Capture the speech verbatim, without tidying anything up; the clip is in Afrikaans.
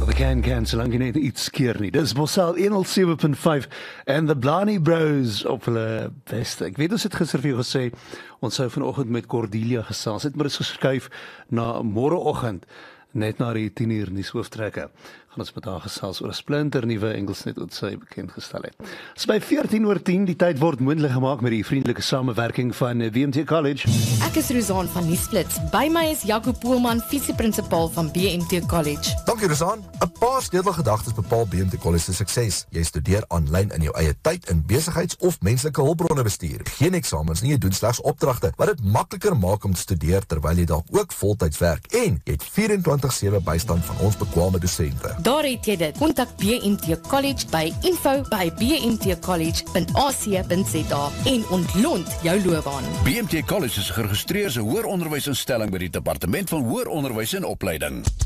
Well, die can can, solank jy net iets keer nie. Dis Bosal honderd sewe punt vyf en the Blani Bros op hulle beste. Ek weet ons het gister vir jou gesê, ons sou vanoggend met Cordelia gesels het, maar dit is geskuif na môreoggend, net na die tien uur nuus hooftrekke. Gaan ons met haar gesels oor 'n splinter nuwe Engelsnet wat sy bekend gestel het. Dis by veertien oor tien, die tyd word moontlik gemaak met die vriendelike samewerking van W M T College. Ek is Rosaan van Nuusflits. By my is Jaco Poelman, visieprinsipal van B M T College. Dankie Rosaan. 'n Paar sleutelgedagtes bepaal B M T College se sukses. Jy studeer aanlyn in jou eie tyd in besigheids- of menslike hulpbronne bestuur. Geen eksamens nie, jy doen slegs opdragte, wat dit makliker maak om te studeer terwyl jy dalk ook voltyds werk. En jy het vierentwintig sewe bystand van ons bekwame dosente. Daar het jy dit. Kontak B M T College by info by b m t college punt a c punt z a en ontlont jou loopbaan. B M T College is geregistreer as 'n hoëronderwysinstelling by die Departement van Hoër Onderwys en Opleiding.